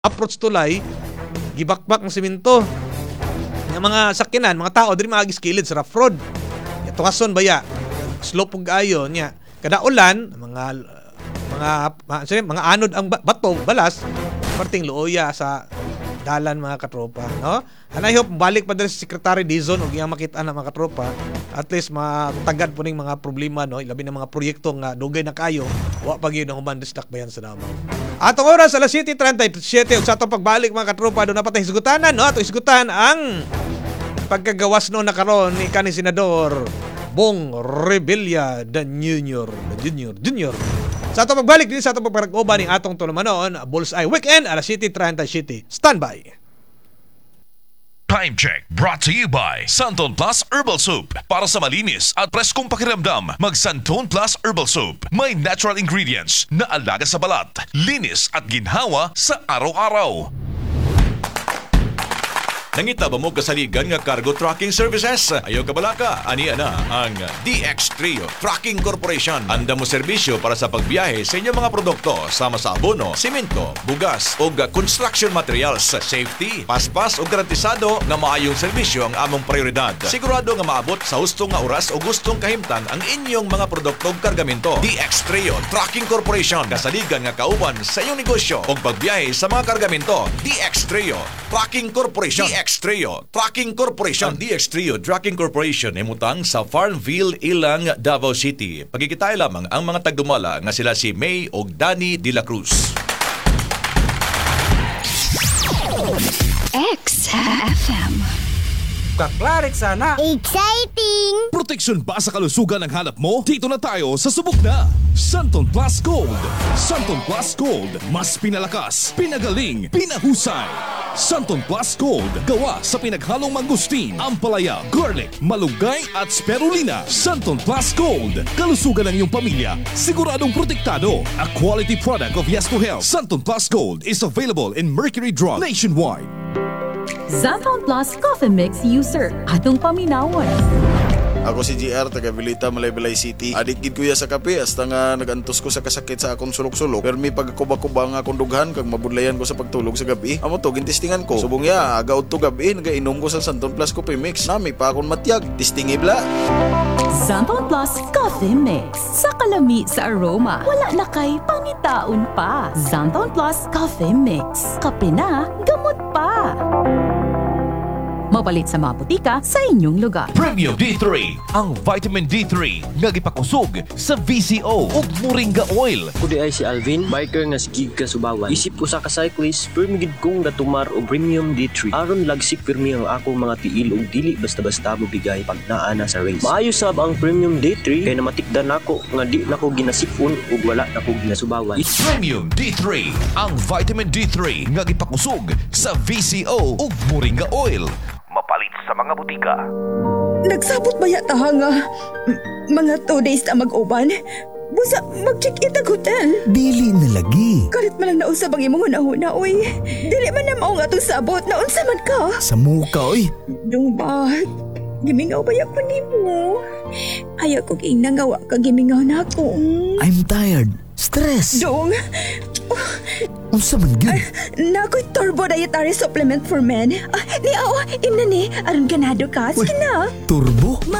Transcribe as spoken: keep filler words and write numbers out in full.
approach tulay, gibakbak ng simento. Ng mga sakyanan, mga tao diri magiskilid sa rough road. Tukason baya, slope ug ayo nya. Kada ulan, mga mga mga, sorry, mga anod ang bato, balas, parting luoya sa dalan mga katropa, no? And I hope balik pa diri si Secretary Dizon ug iyang makita na mga katropa, at least matagad po ning mga problema, no? Ilabi na mga proyekto nga dugay na kayo, wa pa gyud human distak bayan sa Davao. Atong oras alas siyete treinta-siyete ug sa atong pagbalik mga katropa do na patay hisgutanan, no? Ato hisgutan ang pagkagawas no na karon ni kanhi Senador Bong Revilla the Junior, the Junior, Junior. Sa atong pagbalik din sa atong pagparag-uban ning atong tulumanon, Bullseye Weekend alas siyete treinta-siyete. Standby. Time check brought to you by Santon Plus Herbal Soap. Para sa malinis at preskong pakiramdam, mag Santon Plus Herbal Soap. May natural ingredients na alaga sa balat, linis at ginhawa sa araw-araw. Nangita ba mo kasaligan nga cargo trucking services? Ayaw ka balaka, aniya na ang D X Trio Trucking Corporation. Anda mo serbisyo para sa pagbiyahe sa inyong mga produkto sama sa abono, simento, bugas o construction materials. Safety, paspas o garantisado nga maayong serbisyo ang among prioridad. Sigurado nga maabot sa hustong nga oras o gustong kahimtang ang inyong mga produkto o kargamento. D X Trio Trucking Corporation, kasaligan nga kauban sa inyong negosyo o pagbiyahe sa mga kargamento. D X Trio Trucking Corporation. D X Trio Trucking Corporation. Ang D X Trio Trucking Corporation ay mutang sa Farmville, Ilang, Davao City. Pagkikitay lamang ang mga tagdumala nga sila si May o Danny De La Cruz. X F M. Kaklaret sana. Exciting! Proteksyon ba sa kalusugan ang hanap mo? Dito na tayo sa subok na Santon Plus Gold. Santon Plus Gold, mas pinalakas, pinagaling, pinahusay. Santon Plus Gold, gawa sa pinaghalong mangustin, ampalaya, garlic, malunggay at spirulina. Santon Plus Gold, kalusugan ng iyong pamilya, siguradong protektado. A quality product of Yes to Health. Santon Plus Gold is available in Mercury Drug nationwide. Santon Plus Coffee Mix User, atong paminawan. Ako si G R, taga Vilita, Malaybalay City. Adik gid kuya sa kape, hasta nga nagantos ko sa kasakit sa akong sulok-sulok. Pero may pagkuba-kuba nga akong dughan, kag mabudlayan ko sa pagtulog sa gabi. Amo to, gintistingan ko. Subong ya, agaw to gabi, nagainom ko sa Santon Plus Coffee Mix. Nami pa akong matyag, tistingibla. Santon Plus Coffee Mix, sa kalami sa aroma, wala na kay pangitaon pa. Santon Plus Coffee Mix, kape na, gamot pa. Mabalit sa mga butika sa inyong lugar. Premium D three, ang vitamin D three nga gipakusog sa V C O ug Moringa Oil. Kudi ay si Alvin, biker nga sigig ka Subawan. Isip ko sa ka-cyclist, permigid kong natumar og Premium D three. Aron lagsik pirmi ang akong mga tiil ug dili basta-basta mo bigay pag naa na sa race. Maayo sab ang Premium D three kay namatikdan nako nga di nako ginasipon ug wala nako ginasubawan. Premium D three, ang vitamin D three nga gipakusog sa V C O ug Moringa Oil. Mapalit sa mga butika. Nagsabot ba yata nga m- mga two days na mag-uban? Busa, mag-check-in ang hotel. Dili na lagi. Kalit man lang nausab ang imong una-una, oy. Dili man na mao nga itong sabot. Naunsa man ka? Sa muka, oy. Dung ba? Gimingaw ba ko ni mo? Ayaw ko ginangawa ka gimingaw na ako. I'm tired. Stress. Dung. Unsa man gyud? Nakoy turbo dietary supplement for men. Ah, ni awa, imna ni. Aron ganado ka. Sige na. Turbo? Ma,